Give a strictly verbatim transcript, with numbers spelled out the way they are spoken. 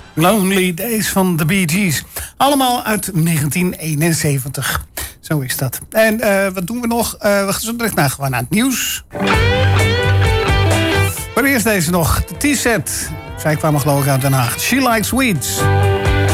Lonely Days van de Bee Gees. Allemaal uit negentien eenenzeventig. Zo is dat. En uh, wat doen we nog? Uh, we gaan zo direct naar, gewoon naar het nieuws. Maar eerst deze nog. De T-set. Zij kwamen geloof ik uit Den Haag. She Likes Weeds.